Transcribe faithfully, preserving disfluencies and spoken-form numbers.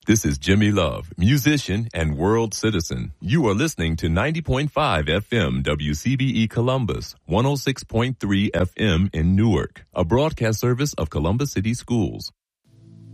This is Jimmy Love, musician and world citizen. You are listening to ninety point five F M W C B E Columbus, one oh six point three F M in Newark, a broadcast service of Columbus City Schools.